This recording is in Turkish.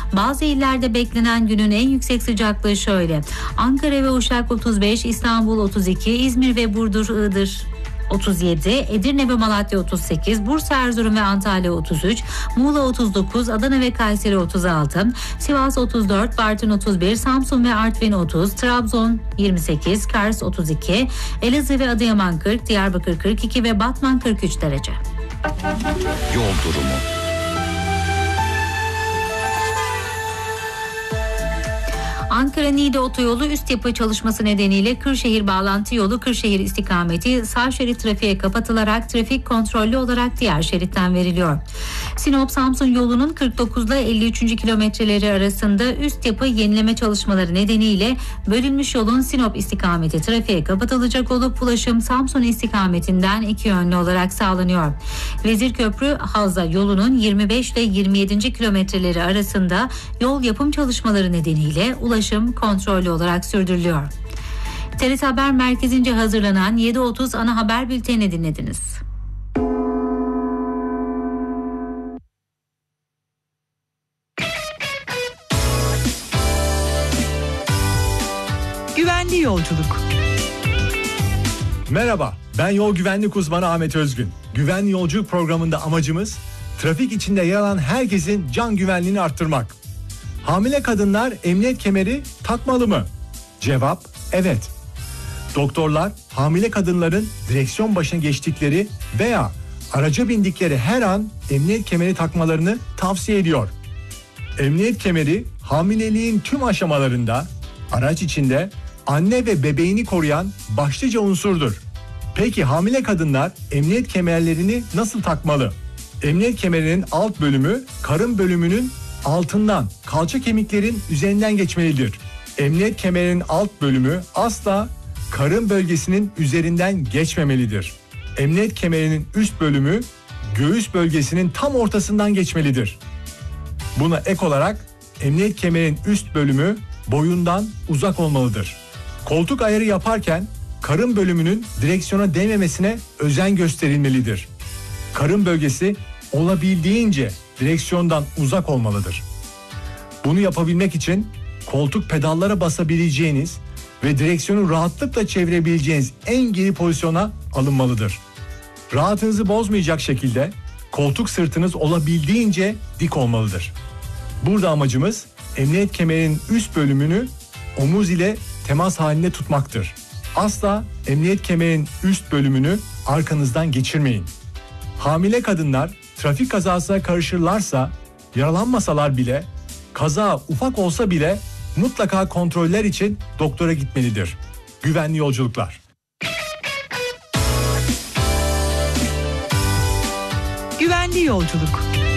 Bazı illerde beklenen günün en yüksek sıcaklığı şöyle: Ankara ve Uşak 35, İstanbul 32, İzmir ve Burdur, Iğdır 37, Edirne ve Malatya 38, Bursa, Erzurum ve Antalya 33, Muğla 39, Adana ve Kayseri 36, Sivas 34, Bartın 31, Samsun ve Artvin 30, Trabzon 28, Kars 32, Elazığ ve Adıyaman 40, Diyarbakır 42 ve Batman 43 derece. Yol durumu. Ankara-Niğde otoyolu üst yapı çalışması nedeniyle Kırşehir bağlantı yolu Kırşehir istikameti sağ şerit trafiğe kapatılarak trafik kontrollü olarak diğer şeritten veriliyor. Sinop-Samsun yolunun 49 ile 53. kilometreleri arasında üst yapı yenileme çalışmaları nedeniyle bölünmüş yolun Sinop istikameti trafiğe kapatılacak olup ulaşım Samsun istikametinden iki yönlü olarak sağlanıyor. Vezirköprü-Havza yolunun 25 ile 27. kilometreleri arasında yol yapım çalışmaları nedeniyle ulaşım kontrollü olarak sürdürülüyor. TRT Haber Merkezi'nce hazırlanan 7.30 ana haber bültenini dinlediniz. Güvenli yolculuk. Merhaba, ben yol güvenlik uzmanı Ahmet Özgün. Güvenli yolculuk programında amacımız trafik içinde yer alan herkesin can güvenliğini arttırmak. Hamile kadınlar emniyet kemeri takmalı mı? Cevap evet. Doktorlar hamile kadınların direksiyon başına geçtikleri veya araca bindikleri her an emniyet kemeri takmalarını tavsiye ediyor. Emniyet kemeri hamileliğin tüm aşamalarında araç içinde anne ve bebeğini koruyan başlıca unsurdur. Peki hamile kadınlar emniyet kemerlerini nasıl takmalı? Emniyet kemerinin alt bölümü karın bölümünün altından kalça kemiklerin üzerinden geçmelidir. Emniyet kemerinin alt bölümü asla karın bölgesinin üzerinden geçmemelidir. Emniyet kemerinin üst bölümü göğüs bölgesinin tam ortasından geçmelidir. Buna ek olarak emniyet kemerinin üst bölümü boyundan uzak olmalıdır. Koltuk ayarı yaparken karın bölümünün direksiyona değmemesine özen gösterilmelidir. Karın bölgesi olabildiğince direksiyondan uzak olmalıdır. Bunu yapabilmek için koltuk pedallara basabileceğiniz ve direksiyonu rahatlıkla çevirebileceğiniz en geri pozisyona alınmalıdır. Rahatınızı bozmayacak şekilde koltuk sırtınız olabildiğince dik olmalıdır. Burada amacımız emniyet kemerinin üst bölümünü omuz ile temas halinde tutmaktır. Asla emniyet kemerinin üst bölümünü arkanızdan geçirmeyin. Hamile kadınlar trafik kazasına karışırlarsa, yaralanmasalar bile, kaza ufak olsa bile mutlaka kontroller için doktora gitmelidir. Güvenli yolculuklar. Güvenli yolculuk.